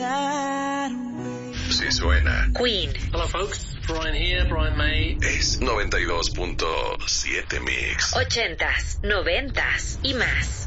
Si suena. Queen. Hello folks, Brian here, Brian May. Es 92.7 Mix. 80s, 90s y más.